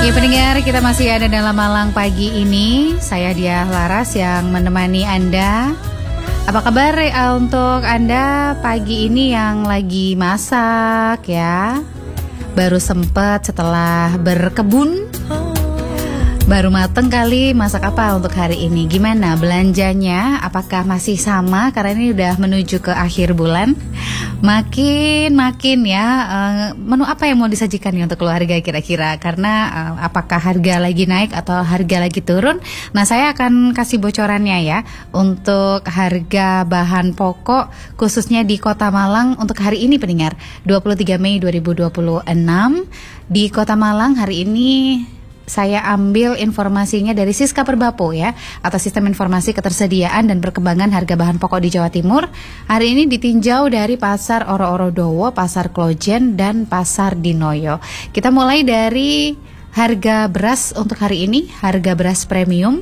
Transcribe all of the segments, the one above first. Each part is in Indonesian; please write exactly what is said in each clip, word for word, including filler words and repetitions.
Ya pendengar, kita masih ada dalam Malang pagi ini. Saya Diah Laras yang menemani Anda. Apa kabar uh, untuk Anda pagi ini yang lagi masak ya? Baru sempet setelah berkebun, baru mateng kali. Masak apa untuk hari ini? Gimana belanjanya? Apakah masih sama? Karena ini udah menuju ke akhir bulan. Makin-makin ya, uh, menu apa yang mau disajikan nih untuk keluarga kira-kira? Karena uh, apakah harga lagi naik atau harga lagi turun? Nah, saya akan kasih bocorannya ya untuk harga bahan pokok khususnya di Kota Malang untuk hari ini pendengar, dua puluh tiga Mei dua ribu dua puluh enam. Di Kota Malang hari ini saya ambil informasinya dari Siska Perbapo ya, atau Sistem Informasi Ketersediaan dan Perkembangan Harga Bahan Pokok di Jawa Timur. Hari ini ditinjau dari Pasar Oro-Oro Dowo, Pasar Klojen, dan Pasar Dinoyo. Kita mulai dari harga beras untuk hari ini, harga beras premium.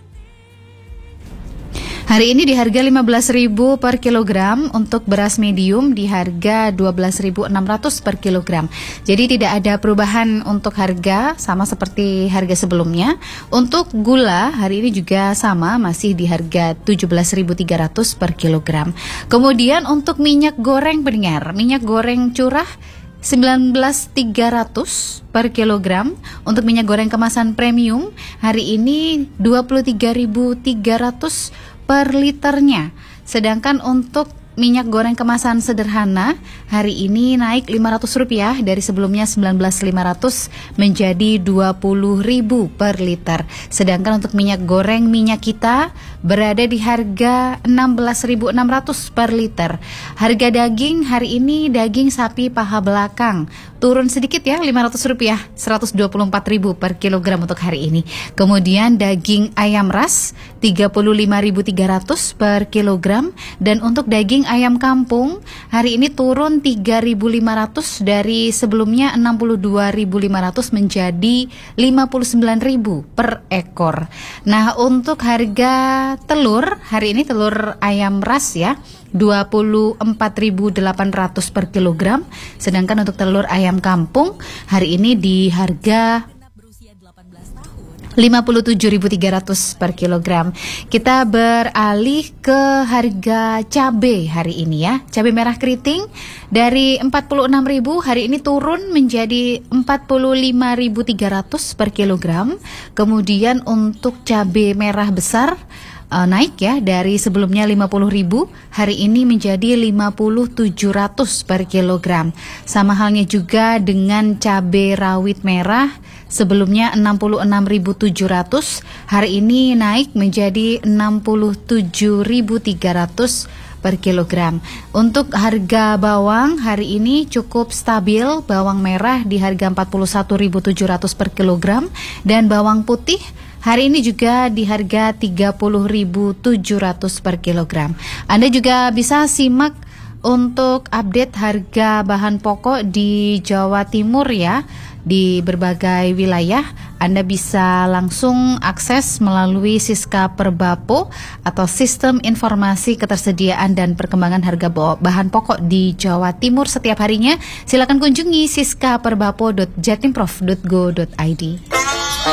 Hari ini di harga lima belas ribu per kilogram, untuk beras medium di harga dua belas ribu enam ratus per kilogram. Jadi tidak ada perubahan untuk harga, sama seperti harga sebelumnya. Untuk gula hari ini juga sama, masih di harga tujuh belas ribu tiga ratus per kilogram. Kemudian untuk minyak goreng pendengar, minyak goreng curah sembilan belas ribu tiga ratus per kilogram. Untuk minyak goreng kemasan premium hari ini dua puluh tiga ribu tiga ratus per liternya. Sedangkan untuk minyak goreng kemasan sederhana hari ini naik lima ratus rupiah dari sebelumnya sembilan belas ribu lima ratus menjadi dua puluh ribu per liter. Sedangkan untuk minyak goreng minyak kita berada di harga enam belas ribu enam ratus per liter. Harga daging hari ini daging sapi paha belakang turun sedikit ya, lima ratus rupiah, seratus dua puluh empat ribu per kilogram untuk hari ini. Kemudian daging ayam ras tiga puluh lima ribu tiga ratus per kilogram, dan untuk daging ayam kampung hari ini turun tiga ribu lima ratus dari sebelumnya enam puluh dua ribu lima ratus menjadi lima puluh sembilan ribu per ekor. Nah, untuk harga telur hari ini telur ayam ras ya dua puluh empat ribu delapan ratus per kilogram, sedangkan untuk telur ayam kampung hari ini di harga lima puluh tujuh ribu tiga ratus per kilogram. Kita beralih ke harga cabai hari ini ya. Cabai merah keriting dari empat puluh enam ribu hari ini turun menjadi empat puluh lima ribu tiga ratus per kilogram. Kemudian untuk cabai merah besar Uh, naik ya, dari sebelumnya lima puluh ribu hari ini menjadi lima puluh tujuh ratus per kilogram. Sama halnya juga dengan cabai rawit merah, sebelumnya enam puluh enam ribu tujuh ratus hari ini naik menjadi enam puluh tujuh ribu tiga ratus per kilogram. Untuk harga bawang hari ini cukup stabil, bawang merah di harga empat puluh satu ribu tujuh ratus per kilogram, dan bawang putih hari ini juga di harga tiga puluh ribu tujuh ratus per kilogram. Anda juga bisa simak untuk update harga bahan pokok di Jawa Timur ya, di berbagai wilayah. Anda bisa langsung akses melalui Siska Perbapo atau Sistem Informasi Ketersediaan dan Perkembangan Harga Bahan Pokok di Jawa Timur setiap harinya. Silakan kunjungi siska perbapo dot jatimprov dot go dot i d.